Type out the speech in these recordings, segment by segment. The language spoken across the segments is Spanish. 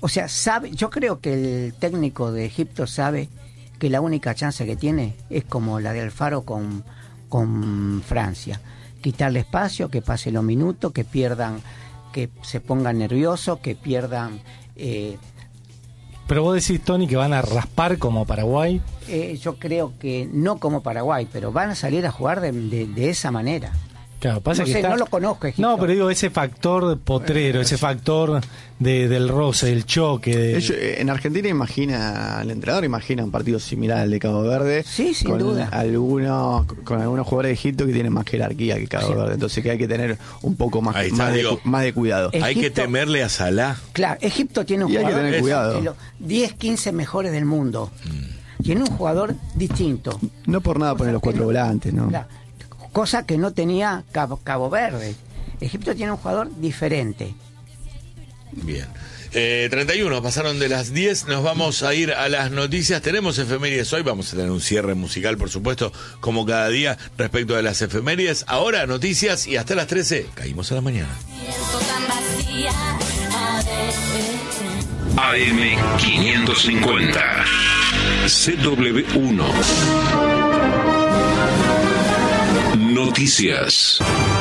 O sea, yo creo que el técnico de Egipto sabe que la única chance que tiene es como la de Alfaro con Francia. Quitarle espacio, que pase los minutos, que pierdan, que se pongan nerviosos, que pierdan... Pero vos decís, Tony, que van a raspar como Paraguay. Yo creo que no como Paraguay, pero van a salir a jugar de esa manera. Claro, pasa no que sé, no lo conozco, Egipto. No, pero digo, ese factor potrero, ese factor del roce, del choque. En Argentina el entrenador imagina un partido similar al de Cabo Verde. Sí, sin duda. Con algunos jugadores de Egipto que tienen más jerarquía que Cabo Verde. Entonces que hay que tener un poco más de cuidado. Egipto, hay que temerle a Salah. Claro, Egipto tiene un jugador, hay que tener cuidado. De los 10, 15 mejores del mundo. Tiene un jugador distinto. No por nada poner los 4 volantes, ¿no? Claro. Cosa que no tenía Cabo Verde. Egipto tiene un jugador diferente. Bien. 31, pasaron de las 10, nos vamos a ir a las noticias. Tenemos efemérides hoy, vamos a tener un cierre musical, por supuesto, como cada día respecto de las efemérides. Ahora, noticias y hasta las 13, caímos a la mañana. AM 550 CW1 Noticias.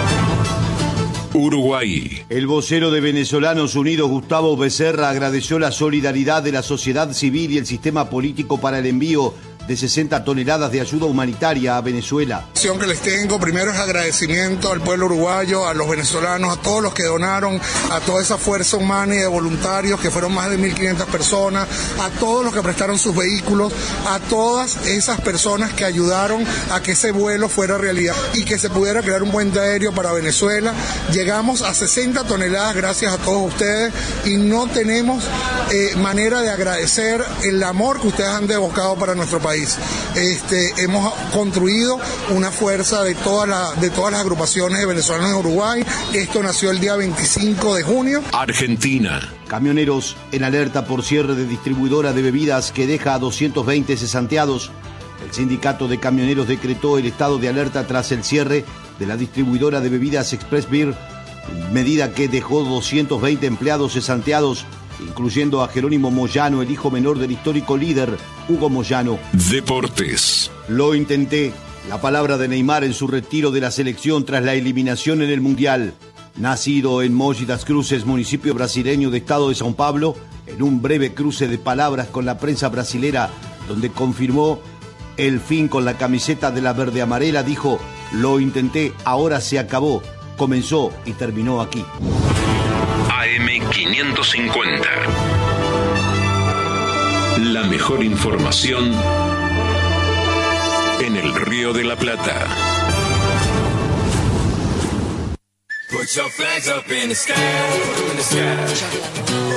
Uruguay. El vocero de Venezolanos Unidos, Gustavo Becerra, agradeció la solidaridad de la sociedad civil y el sistema político para el envío de 60 toneladas de ayuda humanitaria a Venezuela. La acción que les tengo primero es agradecimiento al pueblo uruguayo, a los venezolanos, a todos los que donaron, a toda esa fuerza humana y de voluntarios, que fueron más de 1.500 personas, a todos los que prestaron sus vehículos, a todas esas personas que ayudaron a que ese vuelo fuera realidad y que se pudiera crear un puente aéreo para Venezuela. Llegamos a 60 toneladas gracias a todos ustedes y no tenemos manera de agradecer el amor que ustedes han devocado para nuestro país. Hemos construido una fuerza de todas las agrupaciones de venezolanos en Uruguay. Esto nació el día 25 de junio. Argentina. Camioneros en alerta por cierre de distribuidora de bebidas que deja a 220 cesanteados. El sindicato de camioneros decretó el estado de alerta tras el cierre de la distribuidora de bebidas Express Beer, medida que dejó 220 empleados cesanteados, incluyendo a Jerónimo Moyano, el hijo menor del histórico líder Hugo Moyano. Deportes. Lo intenté. La palabra de Neymar en su retiro de la selección tras la eliminación en el Mundial. Nacido en Mogi das Cruzes, municipio brasileño de estado de São Paulo, en un breve cruce de palabras con la prensa brasilera, donde confirmó el fin con la camiseta de la verde amarela, dijo: lo intenté, ahora se acabó, comenzó y terminó aquí. AM 550. La mejor información en el Río de la Plata. Put your flags up in the sky, in the sky.